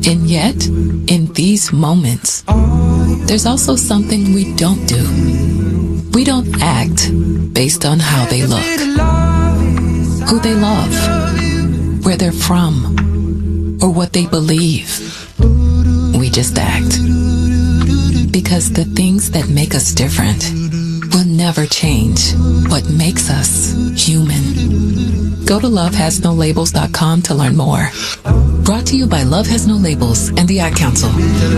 And yet, in these moments, there's also something we don't do. We don't act based on how they look, who they love, where they're from, or what they believe. We just act. Because the things that make us different will never change what makes us human. Go to lovehasnolabels.com to learn more. Brought to you by Love Has No Labels and the Ad Council.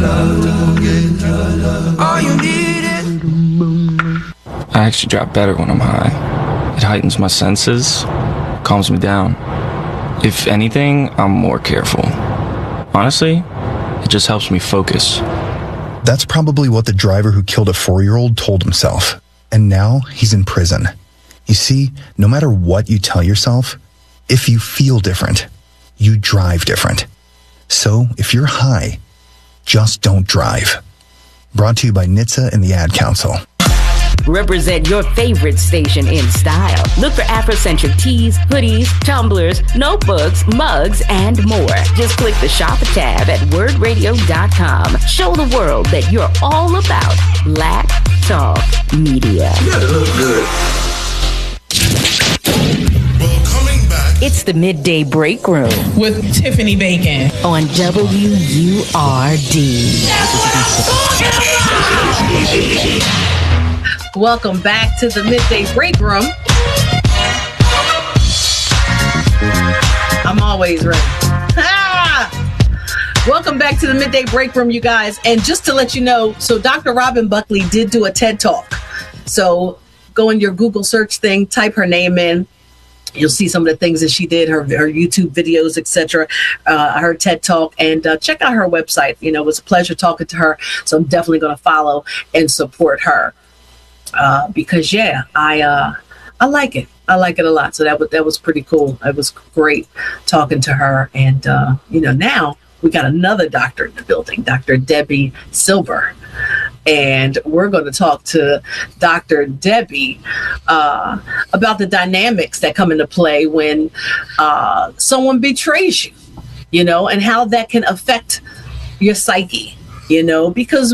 I actually drop better when I'm high. It heightens my senses, calms me down. If anything, I'm more careful. Honestly, it just helps me focus. That's probably what the driver who killed a 4-year-old told himself. And now he's in prison. You see, no matter what you tell yourself, if you feel different, you drive different. So if you're high, just don't drive. Brought to you by NHTSA and the Ad Council. Represent your favorite station in style. Look for Afrocentric tees, hoodies, tumblers, notebooks, mugs, and more. Just click the Shop tab at wordradio.com. Show the world that you're all about Black Talk Media. You gotta look good. Well, coming back, It's the Midday Break Room with Tiffany Bacon on WURD. Welcome back to the Midday Break Room. I'm always ready. Welcome back to the Midday Break Room, you guys. And just to let you know, so Dr. Robin Buckley did do a TED Talk. So go in your Google search thing, type her name in. You'll see some of the things that she did, her YouTube videos, etc., her TED Talk, and check out her website. You know, it was a pleasure talking to her. So I'm definitely going to follow and support her. Because I like it. I like it a lot. So that was pretty cool. It was great talking to her. And now we got another doctor in the building, Dr. Debbie Silber. And we're going to talk to Dr. Debbie about the dynamics that come into play when someone betrays you, and how that can affect your psyche. Because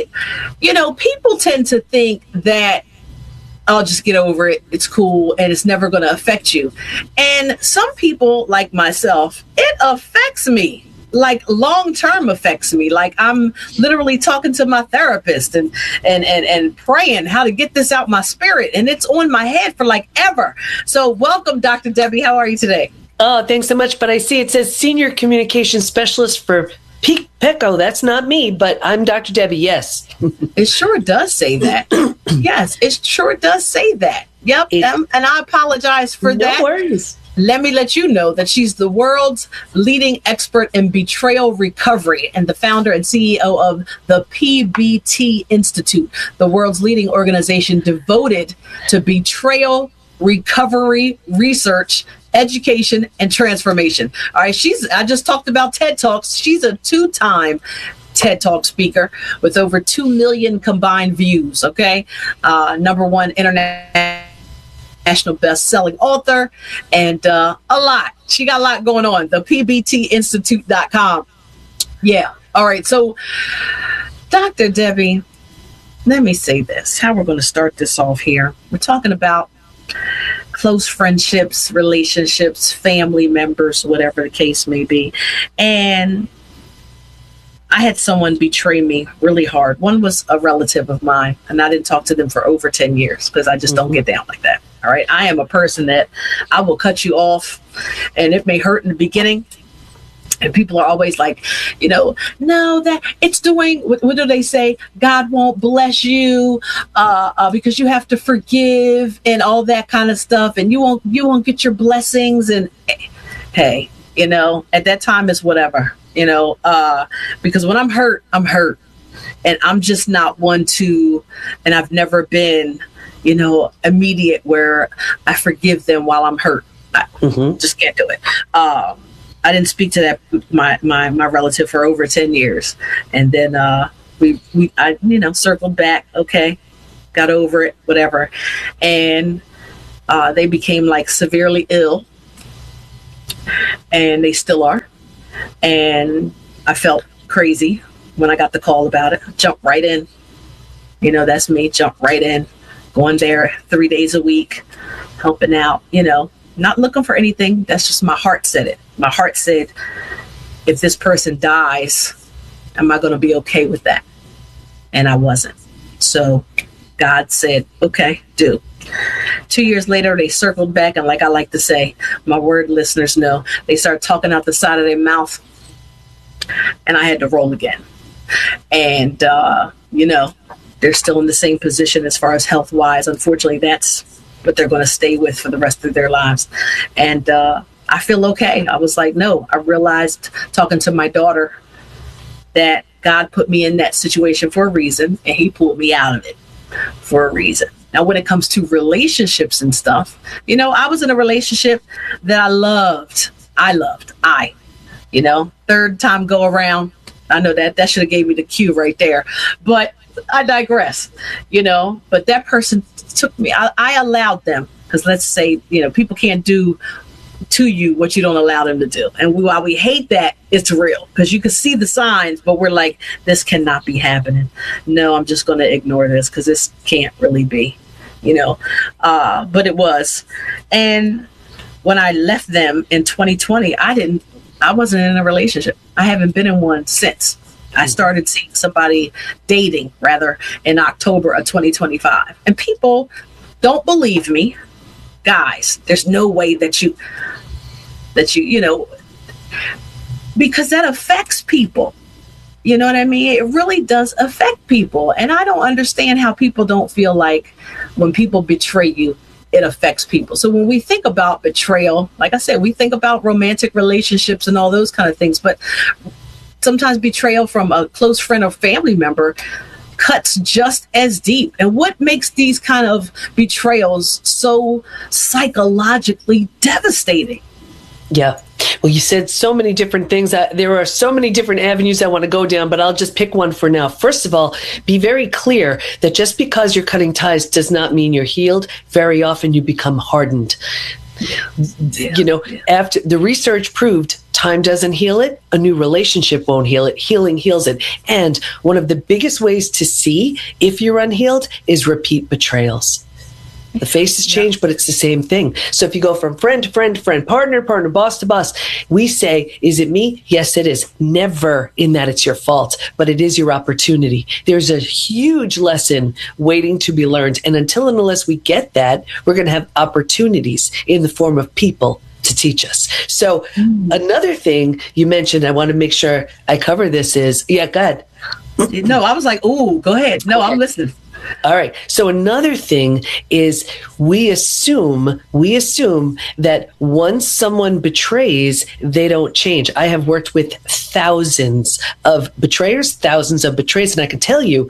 people tend to think that I'll just get over it. It's cool. And it's never going to affect you. And some people like myself, it affects me, like long-term affects me. Like I'm literally talking to my therapist and praying how to get this out my spirit. And it's on my head for like ever. So welcome, Dr. Debbie. How are you today? Oh, thanks so much. But I see it says Senior Communications Specialist for PECO. That's not me, but I'm Dr. Debbie. Yes. It sure does say that. Yes, it sure does say that. Yep. And I apologize for that. No worries. Let me let you know that she's the world's leading expert in betrayal recovery and the founder and CEO of the PBT Institute, the world's leading organization devoted to betrayal recovery research, education, and transformation. All right, I just talked about TED Talks. She's a 2-time TED Talk speaker with over 2 million combined views, okay? #1 international best-selling author, and a lot. She got a lot going on. The PBTinstitute.com. Yeah. All right, so Dr. Debbie, let me say this, how we're going to start this off here. We're talking about close friendships, relationships, family members, whatever the case may be. And I had someone betray me really hard. One was a relative of mine, and I didn't talk to them for over 10 years because I just don't get down like that. All right. I am a person that I will cut you off, and it may hurt in the beginning. And people are always like, no, that it's doing, what do they say? God won't bless you because you have to forgive and all that kind of stuff. And you won't get your blessings. And hey, at that time it's whatever, because when I'm hurt. And I'm just not one to, and I've never been, immediate where I forgive them while I'm hurt. I just can't do it. I didn't speak to that my relative for over 10 years, and then I circled back. Okay, got over it, whatever, and they became like severely ill, and they still are, and I felt crazy when I got the call about it. Jumped right in. You know, that's me. Jump right in. Going there 3 days a week, helping out, you know, not looking for anything. That's just my heart said it. My heart said, if this person dies, am I going to be okay with that? And I wasn't. So God said, okay, do. 2 years later, they circled back. And like I like to say, my word listeners know, they started talking out the side of their mouth. And I had to roll again. And, you know, they're still in the same position as far as health-wise. Unfortunately, that's what they're going to stay with for the rest of their lives. And I feel okay. I was like, no, I realized talking to my daughter that God put me in that situation for a reason, and he pulled me out of it for a reason. Now, when it comes to relationships and stuff, you know, I was in a relationship that I loved. You know, third time go around. I know that should have gave me the cue right there, but I digress, you know, but that person took me, I allowed them, because let's say, you know, people can't do to you what you don't allow them to do. And while we hate that, it's real, because you can see the signs, but we're like, this cannot be happening. No, I'm just going to ignore this because this can't really be, you know, but it was. And when I left them in 2020, I wasn't in a relationship. I haven't been in one since. I started seeing somebody dating, rather, in October of 2025. And people don't believe me. Guys, there's no way that you know, because that affects people. You know what I mean? It really does affect people. And I don't understand how people don't feel like when people betray you, it affects people. So when we think about betrayal, like I said, we think about romantic relationships and all those kind of things, but sometimes betrayal from a close friend or family member cuts just as deep. And what makes these kind of betrayals so psychologically devastating? Yeah. Well, you said so many different things. There are so many different avenues I want to go down, but I'll just pick one for now. First of all, be very clear that just because you're cutting ties does not mean you're healed. Very often you become hardened. You know, after the research proved time doesn't heal it, a new relationship won't heal it, healing heals it. And one of the biggest ways to see if you're unhealed is repeat betrayals. The faces change, but it's the same thing. So if you go from friend to friend to friend, partner, boss to boss, we say, is it me? Yes, it is. Never in that it's your fault, but it is your opportunity. There's a huge lesson waiting to be learned. And until and unless we get that, we're going to have opportunities in the form of people to teach us. So another thing you mentioned, I want to make sure I cover this is, go ahead. No, I was like, ooh, go ahead. No, okay. I'm listening. All right. So another thing is we assume that once someone betrays, they don't change. I have worked with thousands of betrayers, and I can tell you,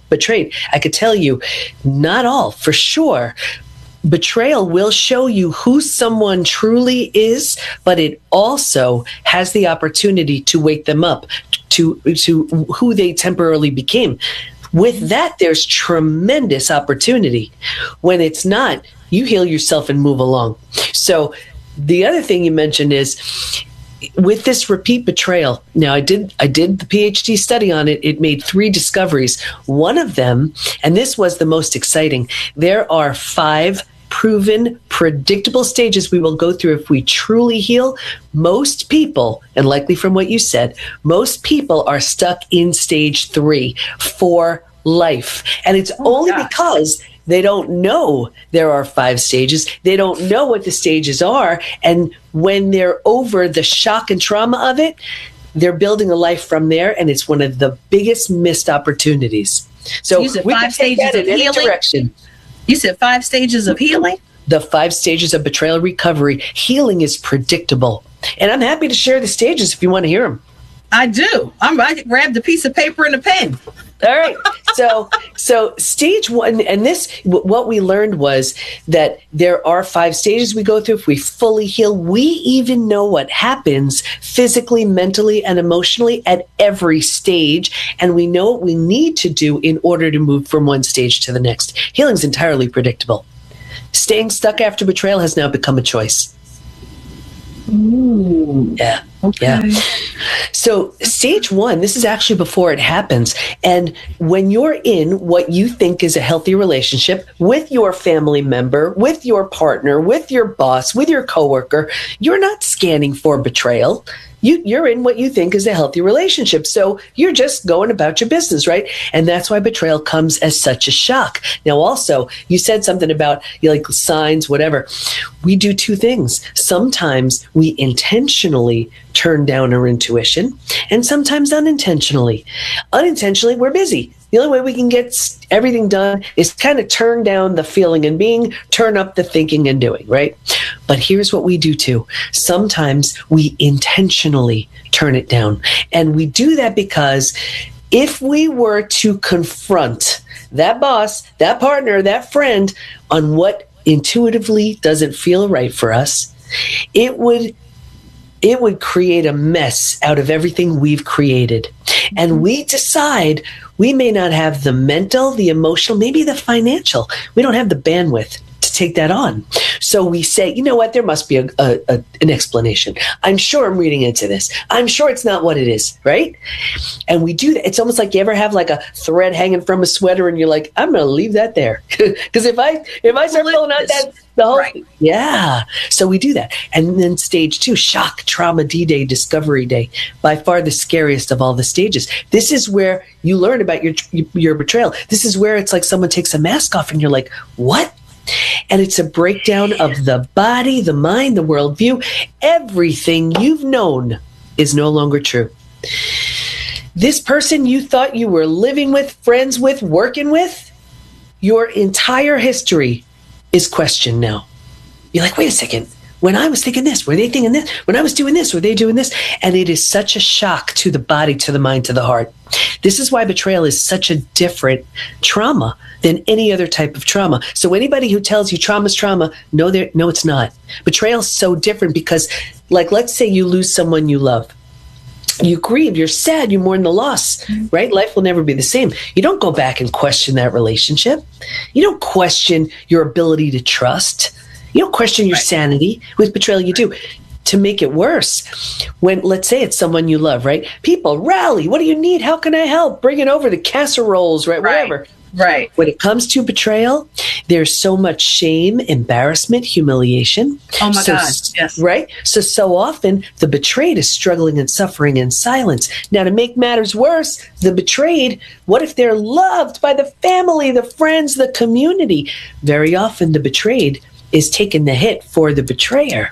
I could tell you, not all, for sure. Betrayal will show you who someone truly is, but it also has the opportunity to wake them up to who they temporarily became. With that, there's tremendous opportunity. When it's not, you heal yourself and move along. So the other thing you mentioned is with this repeat betrayal. Now, I did the PhD study on it. It made 3 discoveries. One of them, and this was the most exciting, there are 5 proven, predictable stages we will go through if we truly heal. Most people, and likely from what you said, most people are stuck in stage 3 for life. And it's only because they don't know there are 5 stages. They don't know what the stages are. And when they're over the shock and trauma of it, they're building a life from there. And it's one of the biggest missed opportunities. So you said we 5 can stages take that of in any healing? direction. You said 5 stages of healing? The 5 stages of betrayal recovery. Healing is predictable. And I'm happy to share the stages if you want to hear them. I do. I grabbed a piece of paper and a pen. All right. So stage 1, and this, what we learned was that there are 5 stages we go through. If we fully heal, we even know what happens physically, mentally, and emotionally at every stage. And we know what we need to do in order to move from one stage to the next. Healing's entirely predictable. Staying stuck after betrayal has now become a choice. Ooh. Yeah. Okay. Yeah. So stage 1, this is actually before it happens. And when you're in what you think is a healthy relationship with your family member, with your partner, with your boss, with your coworker, you're not scanning for betrayal. You're in what you think is a healthy relationship. So you're just going about your business, right? And that's why betrayal comes as such a shock. Now, also, you said something about like signs, whatever. We do 2 things. Sometimes we intentionally turn down our intuition, and sometimes unintentionally. Unintentionally, we're busy. The only way we can get everything done is kind of turn down the feeling and being, turn up the thinking and doing, right? But here's what we do too. Sometimes we intentionally turn it down. And we do that because if we were to confront that boss, that partner, that friend on what intuitively doesn't feel right for us, it would create a mess out of everything we've created. And we decide we may not have the mental, the emotional, maybe the financial. We don't have the bandwidth to take that on. So we say, you know what, there must be an explanation. I'm sure I'm reading into this. I'm sure it's not what it is, right? And we do that. It's almost like you ever have like a thread hanging from a sweater and you're like, I'm going to leave that there. Because if I start pulling out the whole right. Yeah. So we do that. And then stage 2, shock, trauma, D-Day, discovery day, by far the scariest of all the stages. This is where you learn about your betrayal. This is where it's like someone takes a mask off and you're like, what? And it's a breakdown of the body, the mind, the worldview. Everything you've known is no longer true. This person you thought you were living with, friends with, working with, your entire history is questioned now. You're like, wait a second. When I was thinking this, were they thinking this? When I was doing this, were they doing this? And it is such a shock to the body, to the mind, to the heart. This is why betrayal is such a different trauma than any other type of trauma. So anybody who tells you trauma's trauma, no, it's not. Betrayal is so different because, like, let's say you lose someone you love. You grieve, you're sad, you mourn the loss, right? Life will never be the same. You don't go back and question that relationship. You don't question your ability to trust. You don't question your sanity. With betrayal, you do. To make it worse, when, let's say it's someone you love, right? People rally. What do you need? How can I help? Bring it over, the casseroles, right? Whatever. Right. When it comes to betrayal, there's so much shame, embarrassment, humiliation. Oh my God. Yes. Right? So often the betrayed is struggling and suffering in silence. Now, to make matters worse, the betrayed, what if they're loved by the family, the friends, the community? Very often the betrayed is taking the hit for the betrayer.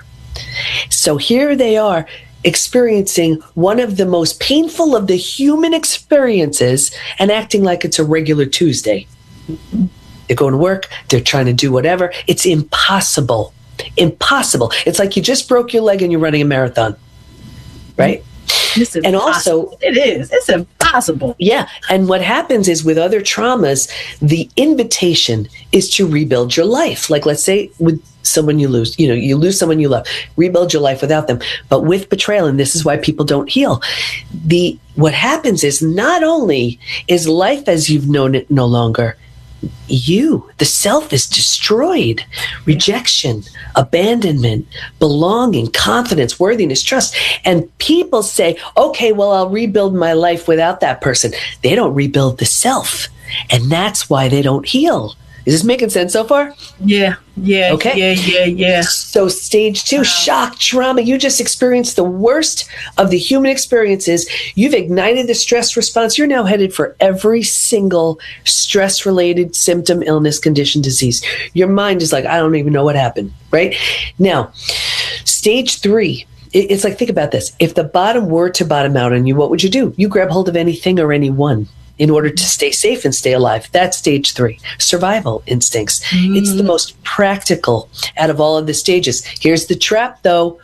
So here they are experiencing one of the most painful of the human experiences and acting like it's a regular Tuesday. They're going to work. They're trying to do whatever. It's impossible. Impossible. It's like you just broke your leg and you're running a marathon, right? And also, it is. It's impossible. Yeah. And what happens is with other traumas, the invitation is to rebuild your life. Like, let's say with someone you lose, you lose someone you love, rebuild your life without them. But with betrayal, and this is why people don't heal, what happens is not only is life as you've known it no longer, the self is destroyed. Rejection, abandonment, belonging, confidence, worthiness, trust. And people say, okay, well, I'll rebuild my life without that person. They don't rebuild the self. And that's why they don't heal. Is this making sense so far? Yeah. Okay. Yeah. So stage 2, shock, trauma. You just experienced the worst of the human experiences. You've ignited the stress response. You're now headed for every single stress-related symptom, illness, condition, disease. Your mind is like, I don't even know what happened, right? Now, stage 3. It's like, think about this. If the bottom were to bottom out on you, what would you do? You grab hold of anything or anyone in order to stay safe and stay alive. That's stage 3, survival instincts. It's the most practical out of all of the stages. Here's the trap, though.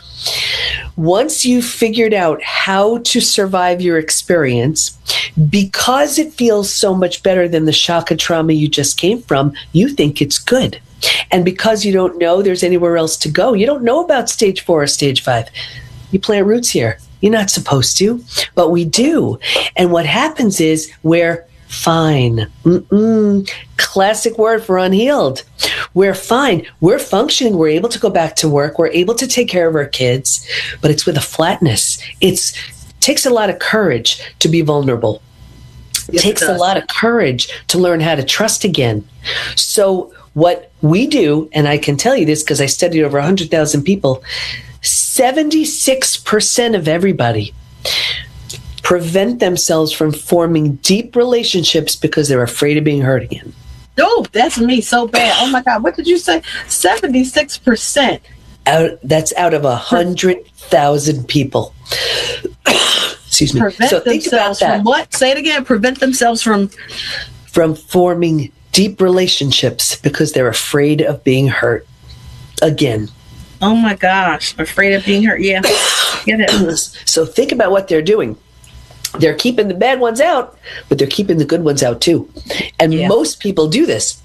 Once you've figured out how to survive your experience, because it feels so much better than the shock and trauma you just came from, you think it's good. And because you don't know there's anywhere else to go, you don't know about stage 4 or stage 5. You plant roots here. You're not supposed to, but we do. And what happens is where fine. Classic word for unhealed. We're fine. We're functioning. We're able to go back to work. We're able to take care of our kids, but it's with a flatness. It takes a lot of courage to be vulnerable. It takes a lot of courage to learn how to trust again. So what we do, and I can tell you this because I studied over 100,000 people, 76% of everybody prevent themselves from forming deep relationships because they're afraid of being hurt again. Oh, that's me so bad. Oh my God. What did you say? 76%. That's out of 100,000 people. Excuse me. So think about that. From what? Say it again. Prevent themselves from forming deep relationships because they're afraid of being hurt again. Oh my gosh. Afraid of being hurt. Yeah. Get it. So think about what they're doing. They're keeping the bad ones out, but they're keeping the good ones out too. And most people do this.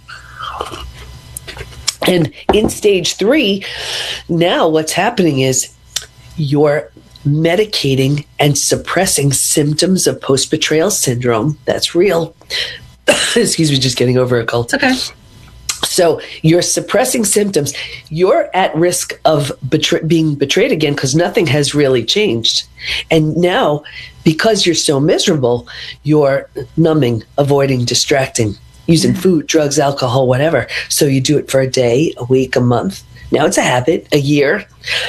And in stage 3, now what's happening is you're medicating and suppressing symptoms of post-betrayal syndrome. That's real. Excuse me, just getting over a cold. It's okay. So you're suppressing symptoms. You're at risk of being betrayed again because nothing has really changed. And now, because you're so miserable, you're numbing, avoiding, distracting, using food, drugs, alcohol, whatever. So you do it for a day, a week, a month. Now it's a habit, a year,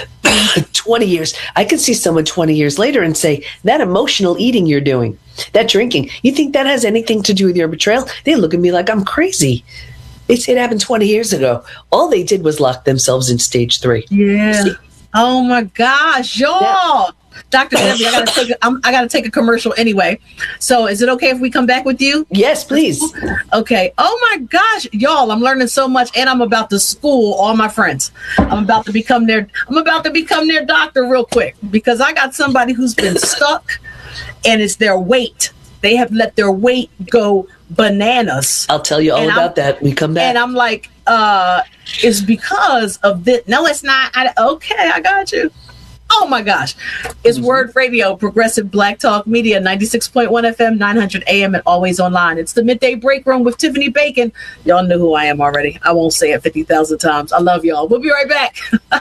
20 years. I can see someone 20 years later and say, that emotional eating you're doing, that drinking, you think that has anything to do with your betrayal? They look at me like I'm crazy. It happened 20 years ago. All they did was lock themselves in stage 3. Yeah. Oh my gosh, y'all. Yeah. Dr. Debbie, I gotta take a commercial anyway. So is it okay if we come back with you? Yes, please. Okay. Oh my gosh, y'all, I'm learning so much, and I'm about to school all my friends. I'm about to become their doctor real quick, because I got somebody who's been stuck, and it's their weight. They have let their weight go bananas. I'll tell you all about that when we come back. And I'm like, it's because of this. No, it's not. Okay, I got you. Oh my gosh. It's Word Radio, Progressive Black Talk Media, 96.1 FM, 900 AM, and always online. It's the Midday Break Room with Tiffany Bacon. Y'all know who I am already. I won't say it 50,000 times. I love y'all. We'll be right back.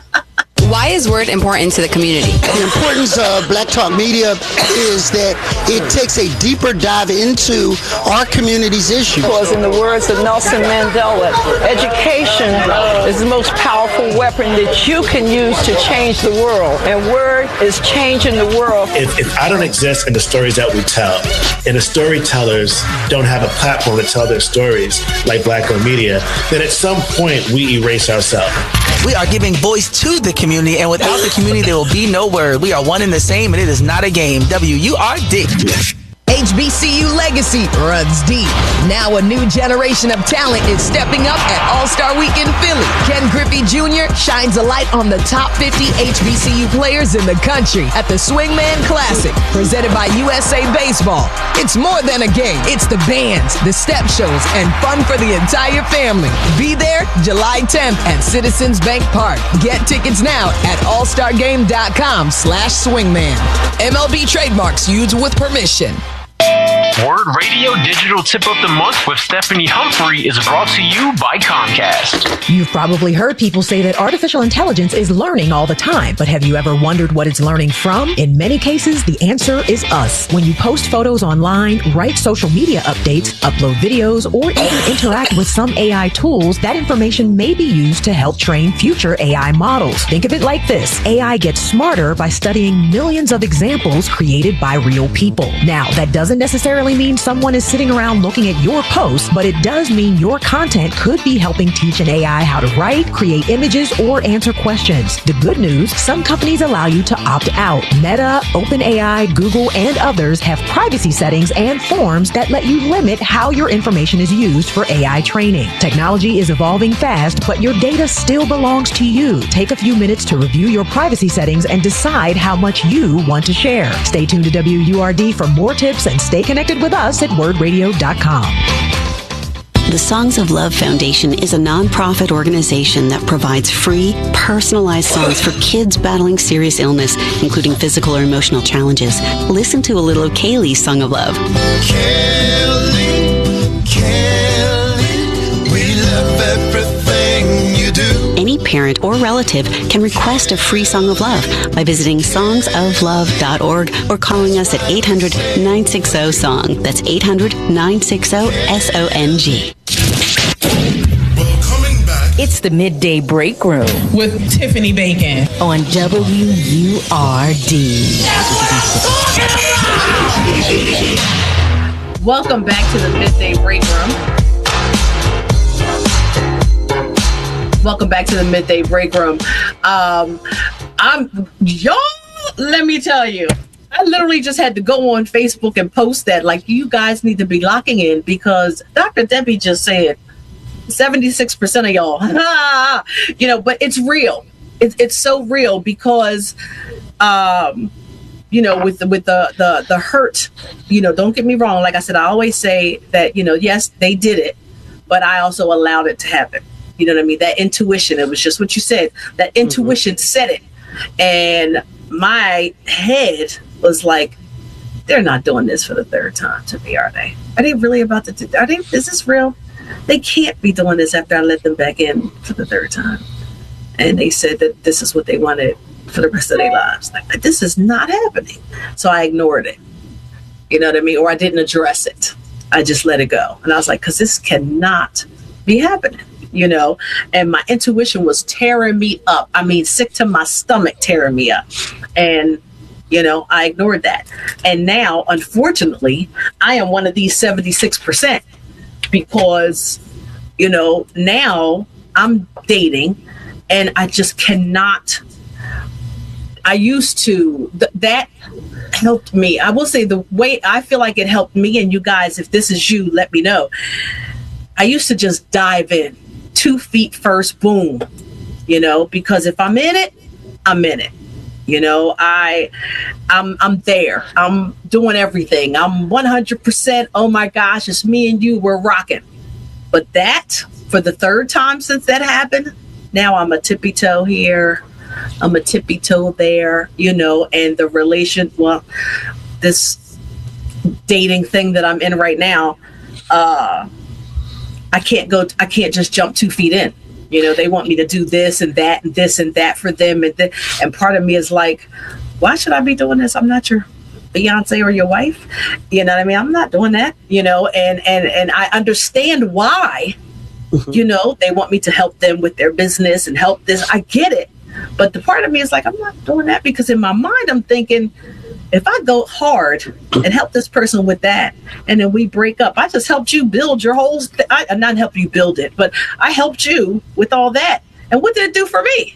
Why is Word important to the community? The importance of Black Talk Media is that it takes a deeper dive into our community's issues. Because in the words of Nelson Mandela, education is the most powerful weapon that you can use to change the world. And Word is changing the world. If I don't exist in the stories that we tell, and the storytellers don't have a platform to tell their stories like Black Owned Media, then at some point we erase ourselves. We are giving voice to the community, and without the community, there will be no Word. We are one and the same, and it is not a game. WURD. HBCU legacy runs deep. Now a new generation of talent is stepping up at All-Star Week in Philly. Ken Griffey Jr. shines a light on the top 50 HBCU players in the country at the Swingman Classic, presented by USA Baseball. It's more than a game. It's the bands, the step shows, and fun for the entire family. Be there July 10th at Citizens Bank Park. Get tickets now at allstargame.com/swingman. MLB trademarks used with permission. Word Radio Digital Tip of the Month with Stephanie Humphrey is brought to you by Comcast. You've probably heard people say that artificial intelligence is learning all the time, but have you ever wondered what it's learning from? In many cases, the answer is us. When you post photos online, write social media updates, upload videos, or even interact with some AI tools, that information may be used to help train future AI models. Think of it like this. AI gets smarter by studying millions of examples created by real people. Now, that doesn't necessarily mean someone is sitting around looking at your posts, but it does mean your content could be helping teach an AI how to write, create images, or answer questions. The good news, some companies allow you to opt out. Meta, OpenAI, Google, and others have privacy settings and forms that let you limit how your information is used for AI training. Technology is evolving fast, but your data still belongs to you. Take a few minutes to review your privacy settings and decide how much you want to share. Stay tuned to WURD for more tips and stay connected with us at wordradio.com. The Songs of Love Foundation is a nonprofit organization that provides free, personalized songs for kids battling serious illness, including physical or emotional challenges. Listen to a little of Kaylee's Song of Love. Kaylee. Kelly, we love everything you do. Any parent or relative can request a free Song of Love by visiting songsoflove.org or calling us at 800-960-SONG. That's 800-960-SONG. It's the Midday Break Room with Tiffany Bacon on WURD. Welcome back to the Midday Break Room. Welcome back to the Midday Break Room. Let me tell you, I literally just had to go on Facebook and post that. Like, you guys need to be locking in because Dr. Debbie just said 76% of y'all, but it's real. It's so real because, with the hurt, don't get me wrong. Like I said, I always say that, yes, they did it, but I also allowed it to happen. You know what I mean? That intuition, it was just what you said. That intuition said it. And my head was like, they're not doing this for the third time to me, are they? Are they really about to do? Is this real? They can't be doing this after I let them back in for the third time. And they said that this is what they wanted for the rest of their lives. Like, this is not happening. So I ignored it. You know what I mean? Or I didn't address it. I just let it go. And I was like, because this cannot be happening, And my intuition was tearing me up. I mean, sick to my stomach, tearing me up. And I ignored that. And now, unfortunately, I am one of these 76%. Because, now I'm dating and I just cannot. I used to, that helped me. I will say the way I feel like it helped me, and you guys, if this is you, let me know. I used to just dive in 2 feet first, boom, because if I'm in it, I'm in it. I'm there. I'm doing everything. I'm 100%. Oh my gosh, it's me and you. We're rocking. But that, for the third time since that happened, now I'm a tippy toe here. I'm a tippy toe there, and the this dating thing that I'm in right now, I can't just jump 2 feet in. They want me to do this and that and this and that for them. And part of me is like, why should I be doing this? I'm not your fiance or your wife. You know what I mean? I'm not doing that, and I understand why, they want me to help them with their business and help this. I get it. But the part of me is like, I'm not doing that because in my mind, I'm thinking, if I go hard and help this person with that, and then we break up, I just helped you build your whole. I not help you build it, but I helped you with all that. And what did it do for me?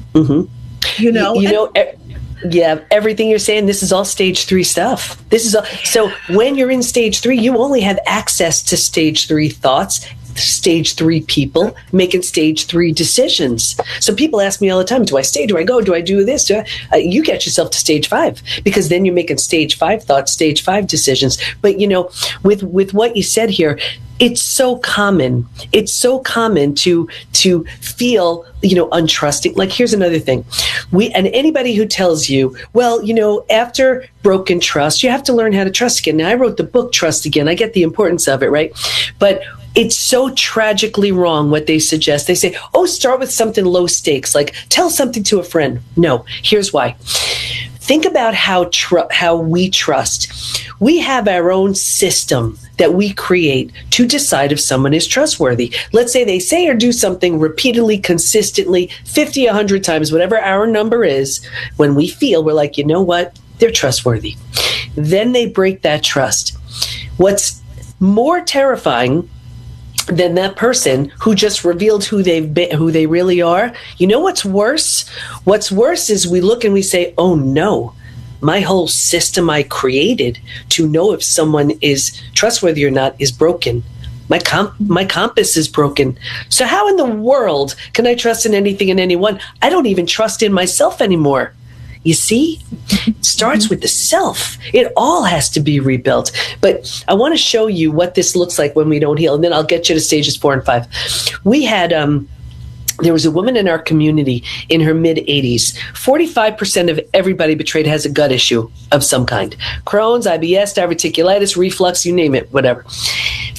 Yeah, everything you're saying. This is all stage 3 stuff. This is all. So when you're in stage 3, you only have access to stage 3 thoughts. Stage 3 people making stage 3 decisions. So people ask me all the time, do I stay? Do I go? Do I do this? You get yourself to stage 5 because then you're making stage 5 thoughts, stage 5 decisions. But, with what you said here, it's so common. It's so common to feel, untrusting. Like, here's another thing. And anybody who tells you, well, after broken trust, you have to learn how to trust again. Now, I wrote the book, Trust Again. I get the importance of it, right? But it's so tragically wrong what they suggest. They say, start with something low stakes, like tell something to a friend. No, here's why. Think about how we trust. We have our own system that we create to decide if someone is trustworthy. Let's say they say or do something repeatedly, consistently, 50, 100 times, whatever our number is. When we feel, we're like, you know what? They're trustworthy. Then they break that trust. What's more terrifying than that person who just revealed who they've been, who they really are? You know what's worse? What's worse is we look and we say, oh no, my whole system I created to know if someone is trustworthy or not is broken. My compass is broken. So how in the world can I trust in anything and anyone? I don't even trust in myself anymore. You see, it starts with the self. It all has to be rebuilt. But I want to show you what this looks like when we don't heal. And then I'll get you to stages 4 and 5. We had, there was a woman in our community in her mid-80s. 45% of everybody betrayed has a gut issue of some kind. Crohn's, IBS, diverticulitis, reflux, you name it, whatever.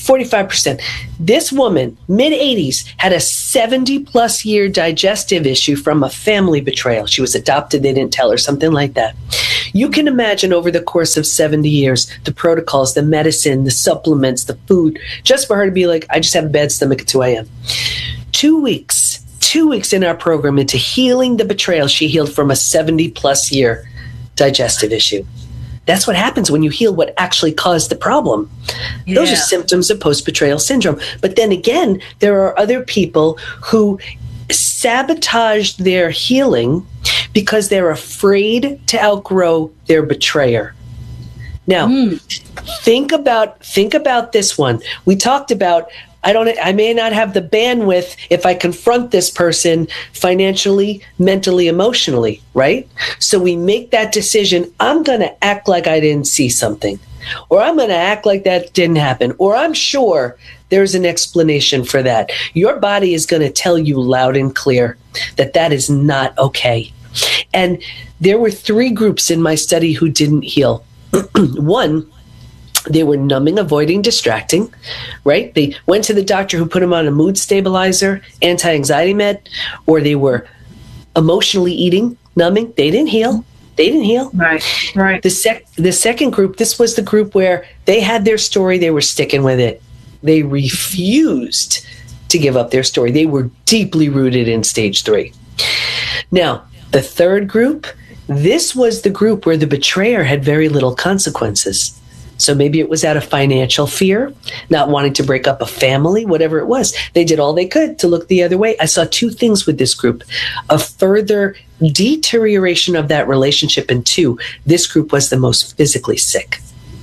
45%. This woman, mid-80s, had a 70-plus year digestive issue from a family betrayal. She was adopted, they didn't tell her, something like that. You can imagine over the course of 70 years, the protocols, the medicine, the supplements, the food, just for her to be like, I just have a bad stomach at 2 a.m. 2 weeks in our program into healing the betrayal, she healed from a 70-plus year digestive issue. That's what happens when you heal what actually caused the problem. Yeah. Those are symptoms of post-betrayal syndrome. But then again, there are other people who sabotage their healing because they're afraid to outgrow their betrayer. Now, think about this one. We talked about, I may not have the bandwidth if I confront this person financially, mentally, emotionally, right? So we make that decision. I'm going to act like I didn't see something, or I'm going to act like that didn't happen, or I'm sure there's an explanation for that. Your body is going to tell you loud and clear that that is not okay. And there were 3 groups in my study who didn't heal. One, they were numbing, avoiding, distracting, right? They went to the doctor who put them on a mood stabilizer, anti-anxiety med, or they were emotionally eating, numbing. They didn't heal. Right. The second group, this was the group where they had their story. They were sticking with it. They refused to give up their story. They were deeply rooted in stage 3. Now, the third group, this was the group where the betrayer had very little consequences. So maybe it was out of financial fear, not wanting to break up a family, whatever it was. They did all they could to look the other way. I saw 2 things with this group: a further deterioration of that relationship, and 2, this group was the most physically sick.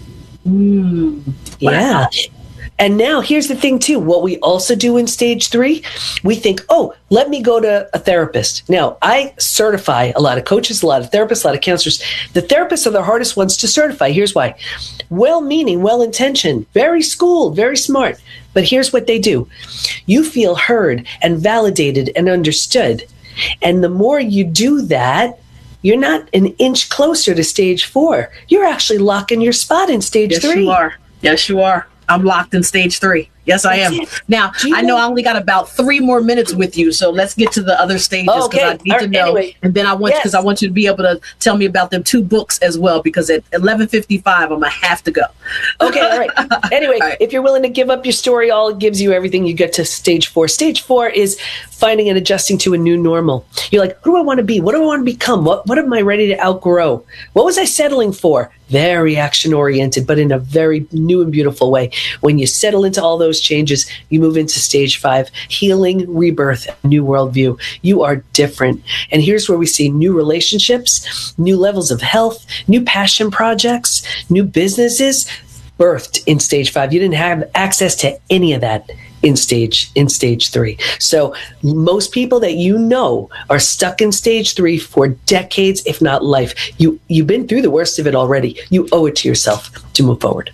Yeah. Wow. And now here's the thing too. What we also do in stage 3, we think, oh, let me go to a therapist. Now, I certify a lot of coaches, a lot of therapists, a lot of counselors. The therapists are the hardest ones to certify. Here's why. Well-meaning, well-intentioned, very schooled, very smart. But here's what they do. You feel heard and validated and understood. And the more you do that, you're not an inch closer to stage 4. You're actually locking your spot in stage 3. Yes, you are. I'm locked in stage 3. Yes, I am. Now, I know I only got about 3 more minutes with you, so let's get to the other stages because I need to know. Anyway, and then I want you to be able to tell me about them 2 books as well, because at 11:55, I'm going to have to go. Okay, all right. Anyway, if you're willing to give up your story, all it gives you everything, you get to stage 4. Stage 4 is finding and adjusting to a new normal. You're like, who do I want to be? What do I want to become? What am I ready to outgrow? What was I settling for? Very action-oriented, but in a very new and beautiful way. When you settle into all those changes, you move into stage 5, healing, rebirth, new worldview. You are different. And here's where we see new relationships, new levels of health, new passion projects, new businesses birthed in stage 5. You didn't have access to any of that in stage 3. So most people that you know are stuck in stage 3 for decades, if not life. You've been through the worst of it already. You owe it to yourself to move forward.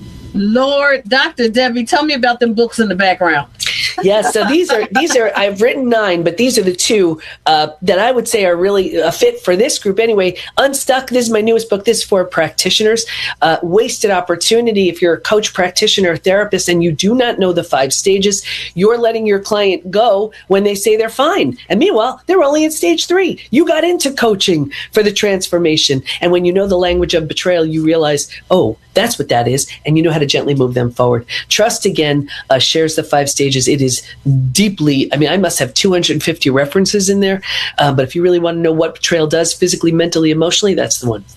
Lord, Dr. Debbie, tell me about them books in the background. Yes, so these are I've written 9, but these are the 2 that I would say are really a fit for this group anyway. Unstuck, this is my newest book. This is for practitioners. Wasted opportunity. If you're a coach, practitioner, therapist, and you do not know the 5 stages, you're letting your client go when they say they're fine. And meanwhile, they're only in stage 3. You got into coaching for the transformation. And when you know the language of betrayal, you realize, oh, that's what that is. And you know how to gently move them forward. Trust, again, shares the 5 stages. It is deeply, I must have 250 references in there. But if you really want to know what betrayal does physically, mentally, emotionally, that's the one.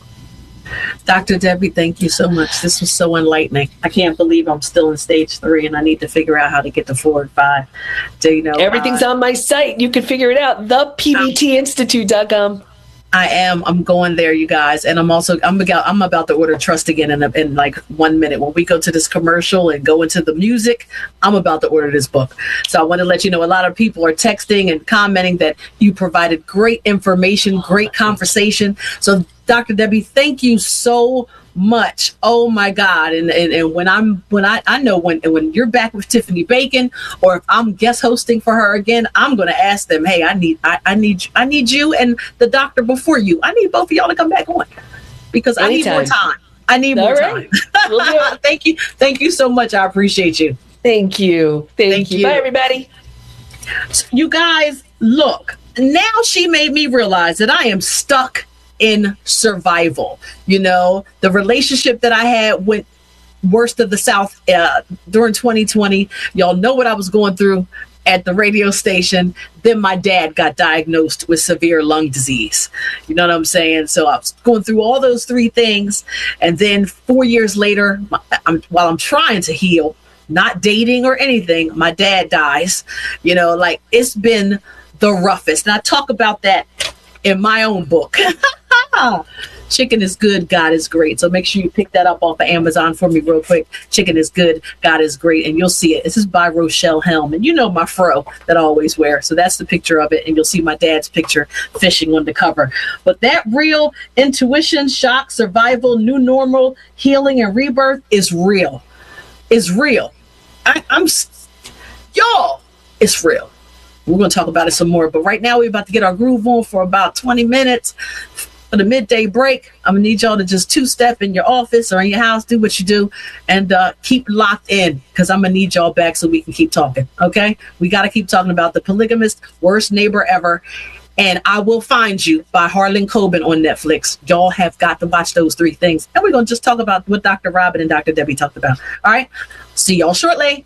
Dr. Debbie, thank you so much. This was so enlightening. I can't believe I'm still in stage 3 and I need to figure out how to get to 4 and 5. So, everything's on my site. You can figure it out. thepbtinstitute.com. I'm going there, you guys. And I'm about to order Trust Again in like 1 minute. When we go to this commercial and go into the music, I'm about to order this book. So I want to let you know, a lot of people are texting and commenting that you provided great information, great conversation. So Dr. Debbie, thank you so much. Oh my God. And I know when you're back with Tiffany Bacon, or if I'm guest hosting for her again, I'm going to ask them, hey, I need you and the doctor before you. I need both of y'all to come back on because Anytime. I need more time. I need more time. We'll do it. Thank you. Thank you so much. I appreciate you. Thank you. Thank you. Bye, everybody. You guys, look, now she made me realize that I am stuck in survival. You know, the relationship that I had went worst of the South during 2020. Y'all know what I was going through at the radio station. Then my dad got diagnosed with severe lung disease. You know what I'm saying? So I was going through all those three things. And then 4 years later, while I'm trying to heal, not dating or anything, my dad dies. You know, like, it's been the roughest. And I talk about that in my own book. Chicken is good, God is great. So make sure you pick that up off of Amazon for me real quick. Chicken is good, God is great. And you'll see it. This is by Rochelle Helm. And you know my fro that I always wear. So that's the picture of it. And you'll see my dad's picture fishing on the cover. But that real intuition, shock, survival, new normal, healing, and rebirth is real. It's real. Y'all, it's real. We're going to talk about it some more. But right now, we're about to get our groove on for about 20 minutes for the midday break. I'm going to need y'all to just two-step in your office or in your house, do what you do, and keep locked in, because I'm going to need y'all back so we can keep talking, okay? We got to keep talking about The Polygamist, Worst Neighbor Ever, and I Will Find You by Harlan Coben on Netflix. Y'all have got to watch those three things. And we're going to just talk about what Dr. Robin and Dr. Debbie talked about. All right? See y'all shortly.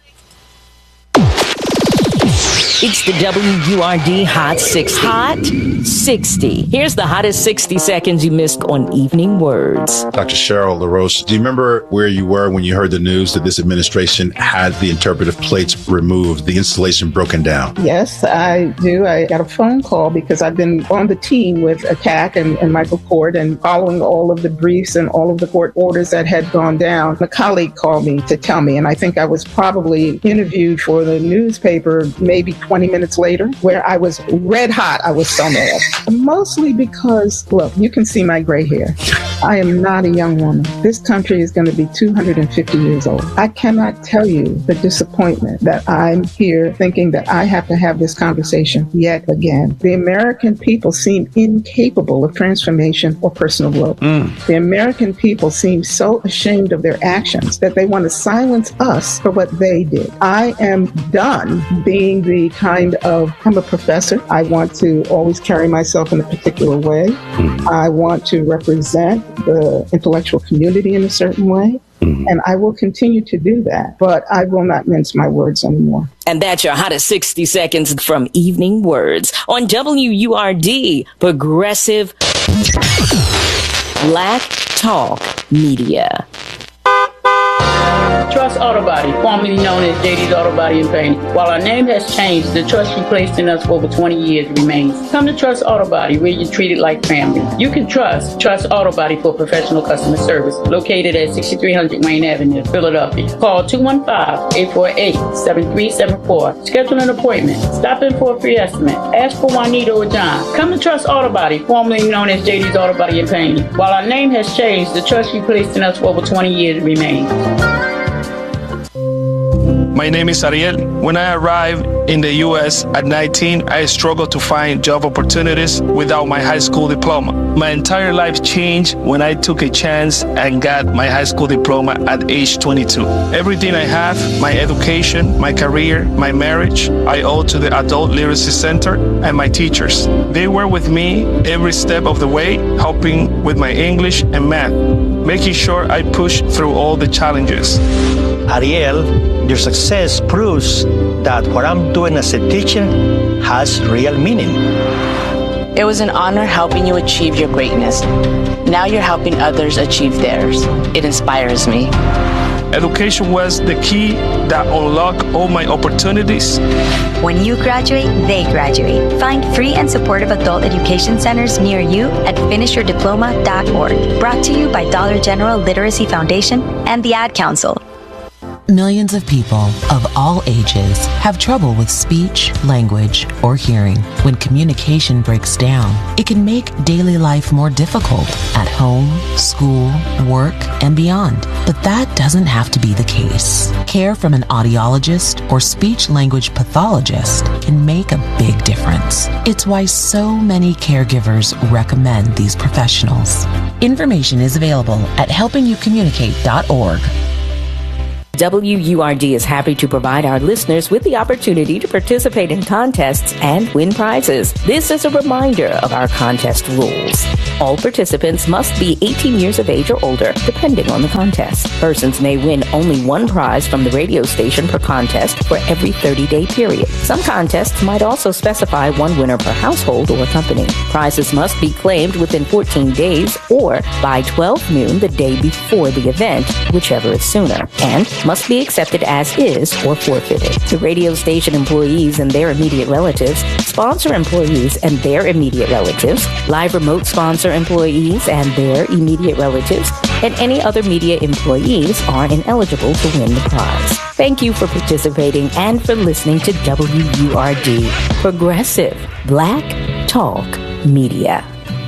It's the WURD Hot 60. Hot 60. Here's the hottest 60 seconds you missed on Evening Words. Dr. Cheryl LaRoche, do you remember where you were when you heard the news that this administration had the interpretive plates removed, the installation broken down? Yes, I do. I got a phone call because I've been on the team with ATTAC and Michael Court and following all of the briefs and all of the court orders that had gone down. A colleague called me to tell me, and I think I was probably interviewed for the newspaper maybe 20 minutes later, where I was red hot. I was so mad. Mostly because, look, you can see my gray hair. I am not a young woman. This country is going to be 250 years old. I cannot tell you the disappointment that I'm here thinking that I have to have this conversation yet again. The American people seem incapable of transformation or personal growth. The American people seem so ashamed of their actions that they want to silence us for what they did. I am done being the kind of, I'm a professor. I want to always carry myself in a particular way. I want to represent the intellectual community in a certain way. And I will continue to do that, but I will not mince my words anymore. And that's your hottest 60 seconds from Evening Words on WURD, Progressive Black Talk Media. Trust Auto Body, formerly known as JD's Auto Body and Paint. While our name has changed, the trust you placed in us for over 20 years remains. Come to Trust Auto Body, where you're treated like family. You can trust Auto Body for professional customer service, located at 6300 Wayne Avenue, Philadelphia. Call 215-848-7374. Schedule an appointment. Stop in for a free estimate. Ask for Juanita or John. Come to Trust Auto Body, formerly known as JD's Auto Body and Paint. While our name has changed, the trust you placed in us for over 20 years remains. My name is Ariel. When I arrived in the U.S. at 19, I struggled to find job opportunities without my high school diploma. My entire life changed when I took a chance and got my high school diploma at age 22. Everything I have, my education, my career, my marriage, I owe to the Adult Literacy Center and my teachers. They were with me every step of the way, helping with my English and math, making sure I pushed through all the challenges. Ariel, your success proves that what I'm doing as a teacher has real meaning. It was an honor helping you achieve your greatness. Now you're helping others achieve theirs. It inspires me. Education was the key that unlocked all my opportunities. When you graduate, they graduate. Find free and supportive adult education centers near you at finishyourdiploma.org. Brought to you by Dollar General Literacy Foundation and the Ad Council. Millions of people of all ages have trouble with speech, language, or hearing. When communication breaks down, it can make daily life more difficult at home, school, work, and beyond. But that doesn't have to be the case. Care from an audiologist or speech-language pathologist can make a big difference. It's why so many caregivers recommend these professionals. Information is available at helpingyoucommunicate.org. WURD is happy to provide our listeners with the opportunity to participate in contests and win prizes. This is a reminder of our contest rules. All participants must be 18 years of age or older, depending on the contest. Persons may win only one prize from the radio station per contest for every 30-day period. Some contests might also specify one winner per household or company. Prizes must be claimed within 14 days or by 12 noon the day before the event, whichever is sooner, and must be accepted as is or forfeited. The radio station employees and their immediate relatives, sponsor employees and their immediate relatives, live remote sponsor employees and their immediate relatives, and any other media employees are ineligible to win the prize. Thank you for participating and for listening to WURD, Progressive Black Talk Media.